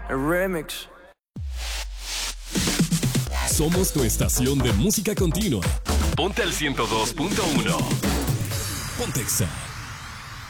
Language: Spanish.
remix. Somos tu estación de música continua. Ponte al 102.1. Pontexa.